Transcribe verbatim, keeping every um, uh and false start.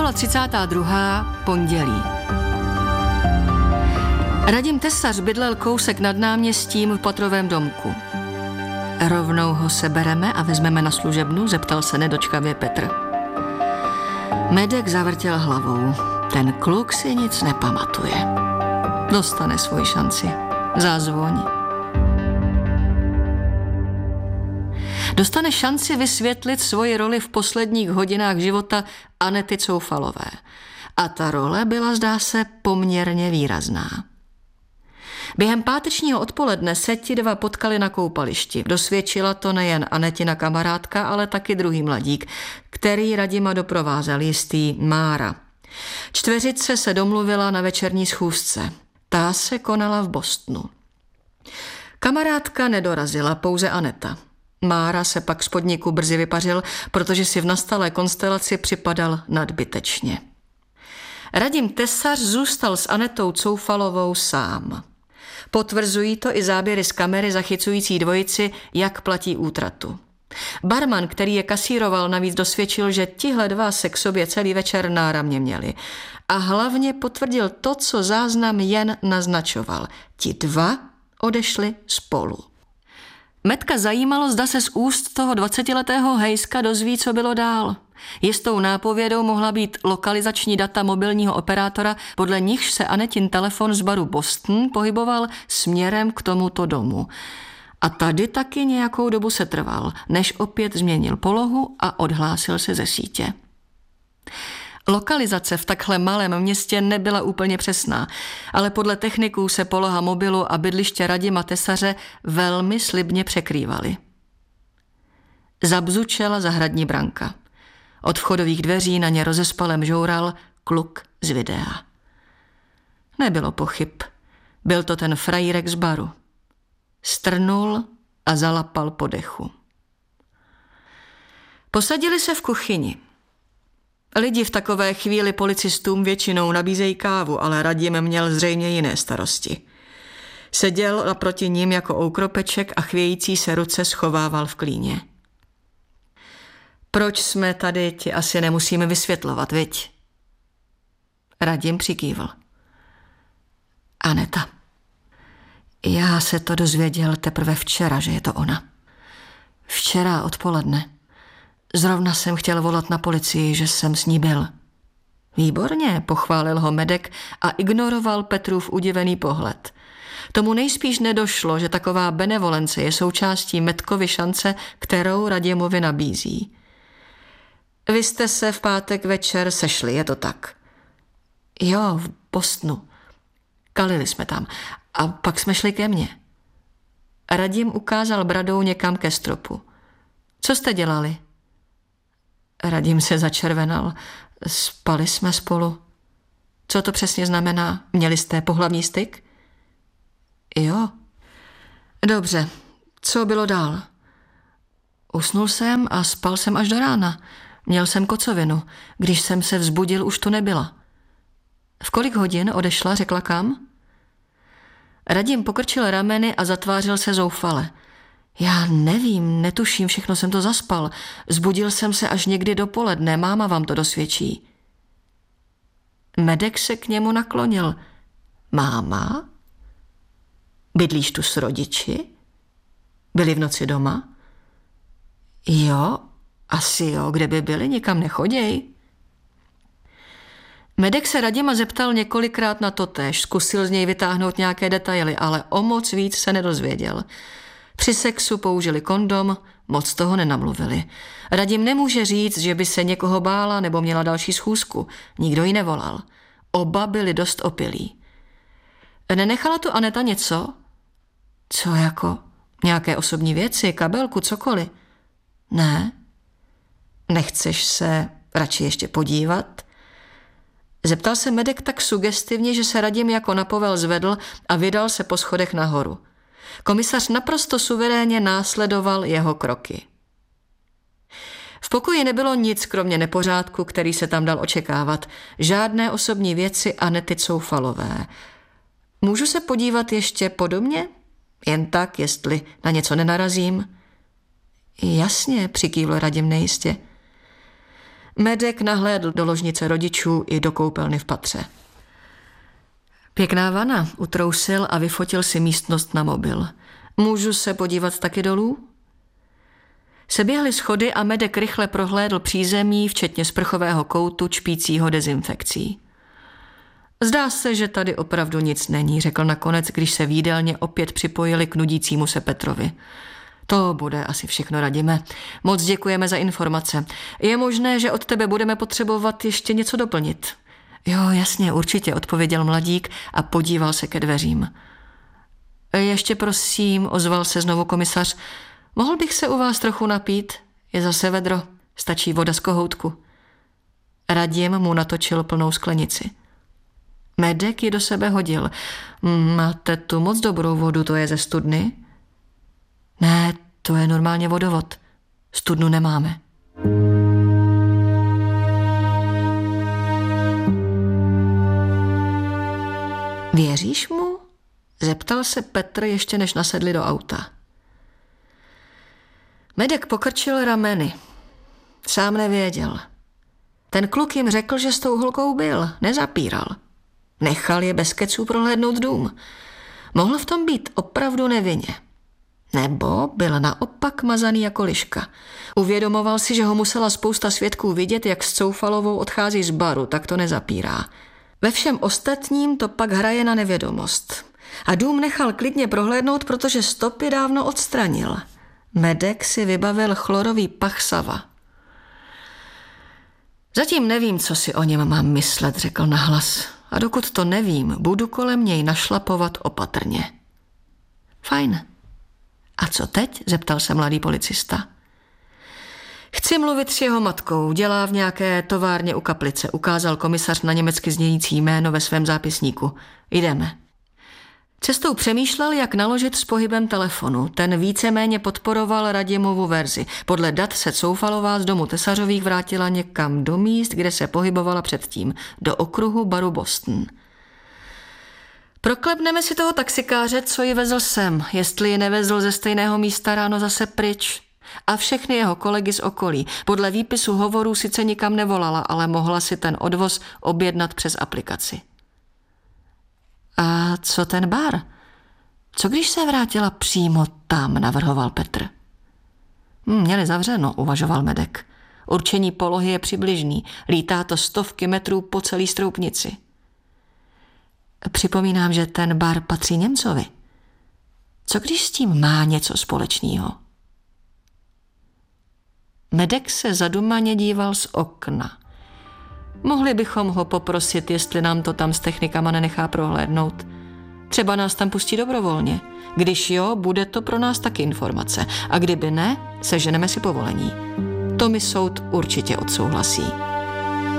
Kapitola třicátá druhá. Pondělí. Radim Tesař bydlel kousek nad náměstím v patrovém domku. Rovnou ho sebereme a vezmeme na služebnu, zeptal se nedočkavě Petr. Medek zavrtěl hlavou. Ten kluk si nic nepamatuje. Dostane svoji šanci. Zázvoň. Dostane šanci vysvětlit svoji roli v posledních hodinách života Anety Coufalové. A ta role byla, zdá se, poměrně výrazná. Během pátečního odpoledne se ti dva potkali na koupališti. Dosvědčila to nejen Anetina kamarádka, ale taky druhý mladík, který Radima doprovázel, jistý Mára. Čtveřice se domluvila na večerní schůzce. Ta se konala v Bostonu. Kamarádka nedorazila, pouze Aneta. Mára se pak z podniku brzy vypařil, protože si v nastalé konstelaci připadal nadbytečně. Radim Tesař zůstal s Anetou Coufalovou sám. Potvrzují to i záběry z kamery zachycující dvojici, jak platí útratu. Barman, který je kasíroval, navíc dosvědčil, že tihle dva se k sobě celý večer náramně měli. A hlavně potvrdil to, co záznam jen naznačoval. Ti dva odešli spolu. Metka zajímalo, zda se z úst toho dvacetiletého hejska dozví, co bylo dál. Jistou nápovědou mohla být lokalizační data mobilního operátora, podle nichž se Anetin telefon z baru Boston pohyboval směrem k tomuto domu. A tady taky nějakou dobu se trval, než opět změnil polohu a odhlásil se ze sítě. Lokalizace v takhle malém městě nebyla úplně přesná, ale podle techniků se poloha mobilu a bydliště Radima Tesaře velmi slibně překrývaly. Zabzučela zahradní branka. Od vchodových dveří na ně rozespalem žoural kluk z videa. Nebylo pochyb. Byl to ten frajírek z baru. Strnul a zalapal po dechu. Posadili se v kuchyni. Lidi v takové chvíli policistům většinou nabízejí kávu, ale Radim měl zřejmě jiné starosti. Seděl naproti ním jako oukropeček a chvějící se ruce schovával v klíně. Proč jsme tady, ti asi nemusíme vysvětlovat, viď? Radim přikývl. Aneta. Já se to dozvěděl teprve včera, že je to ona. Včera odpoledne. Zrovna jsem chtěl volat na policii, že jsem s ní byl. Výborně, pochválil ho Medek a ignoroval Petrův udivený pohled. Tomu nejspíš nedošlo, že taková benevolence je součástí Medkovy šance, kterou Radimovi nabízí. Vy jste se v pátek večer sešli, je to tak? Jo, v Bostonu. Kalili jsme tam a pak jsme šli ke mně. Radim ukázal bradou někam ke stropu. Co jste dělali? Radim se začervenal. Spali jsme spolu. Co to přesně znamená? Měli jste pohlavní styk? Jo. Dobře. Co bylo dál? Usnul jsem a spal jsem až do rána. Měl jsem kocovinu. Když jsem se vzbudil, už to nebyla. V kolik hodin odešla, řekla kam? Radim pokrčil rameny a zatvářil se zoufale. Já nevím, netuším, všechno jsem to zaspal. Zbudil jsem se až někdy dopoledne, máma vám to dosvědčí. Medek se k němu naklonil. Máma? Bydlíš tu s rodiči? Byli v noci doma? Jo, asi jo, kde by byli, nikam nechoděj. Medek se Radima zeptal několikrát na totéž, zkusil z něj vytáhnout nějaké detaily, ale o moc víc se nedozvěděl. Při sexu použili kondom, moc toho nenamluvili. Radim nemůže říct, že by se někoho bála nebo měla další schůzku. Nikdo ji nevolal. Oba byli dost opilí. Nenechala tu Aneta něco? Co jako? Nějaké osobní věci, kabelku, cokoliv? Ne? Nechceš se radši ještě podívat? Zeptal se Medek tak sugestivně, že se Radim jako na povel zvedl a vydal se po schodech nahoru. Komisař naprosto suverénně následoval jeho kroky. V pokoji nebylo nic kromě nepořádku, který se tam dal očekávat. Žádné osobní věci Anety Coufalové. Můžu se podívat ještě podobně? Jen tak, jestli na něco nenarazím? Jasně, přikývl Radim nejistě. Medek nahlédl do ložnice rodičů i do koupelny v patře. Pěkná vana, utrousil a vyfotil si místnost na mobil. Můžu se podívat taky dolů? Seběhli schody a Medek rychle prohlédl přízemí, včetně sprchového koutu čpícího dezinfekcí. Zdá se, že tady opravdu nic není, řekl nakonec, když se v jídelně opět připojili k nudícímu se Petrovi. To bude asi všechno, Radime. Moc děkujeme za informace. Je možné, že od tebe budeme potřebovat ještě něco doplnit. Jo, jasně, určitě, odpověděl mladík a podíval se ke dveřím. Ještě prosím, ozval se znovu komisař, mohl bych se u vás trochu napít? Je zase vedro, stačí voda z kohoutku. Radim mu natočil plnou sklenici. Medek ji do sebe hodil. Máte tu moc dobrou vodu, to je ze studny? Ne, to je normálně vodovod. Studnu nemáme. Věříš mu? Zeptal se Petr ještě než nasedli do auta. Medek pokrčil rameny. Sám nevěděl. Ten kluk jim řekl, že s tou holkou byl, nezapíral. Nechal je bez keců prohlédnout dům. Mohl v tom být opravdu nevinně. Nebo byl naopak mazaný jako liška. Uvědomoval si, že ho musela spousta svědků vidět, jak s Coufalovou odchází z baru, tak to nezapírá. Ve všem ostatním to pak hraje na nevědomost. A dům nechal klidně prohlédnout, protože stopy dávno odstranil. Medek si vybavil chlorový pach Sava. Zatím nevím, co si o něm mám myslet, řekl nahlas. A dokud to nevím, budu kolem něj našlapovat opatrně. Fajn. A co teď? Zeptal se mladý policista. Chci mluvit s jeho matkou, dělá v nějaké továrně u kaplice, ukázal komisař na německy znějící jméno ve svém zápisníku. Jdeme. Cestou přemýšlel, jak naložit s pohybem telefonu. Ten víceméně podporoval Radimovu verzi. Podle dat se Coufalová z domu Tesařových vrátila někam do míst, kde se pohybovala předtím, do okruhu baru Boston. Proklepneme si toho taxikáře, co ji vezl sem, jestli ji nevezl ze stejného místa ráno zase pryč. A všechny jeho kolegy z okolí. Podle výpisu hovorů sice nikam nevolala, ale mohla si ten odvoz objednat přes aplikaci. A co ten bar? Co když se vrátila přímo tam, navrhoval Petr. Hm, měli zavřeno, uvažoval Medek. Určení polohy je přibližný, lítá to stovky metrů po celý Stroupnici. Připomínám, že ten bar patří Němcovi. Co když s tím má něco společného? Medek se zadumaně díval z okna. Mohli bychom ho poprosit, jestli nám to tam s technikama nenechá prohlédnout. Třeba nás tam pustí dobrovolně. Když jo, bude to pro nás taky informace. A kdyby ne, seženeme si povolení. To mi soud určitě odsouhlasí.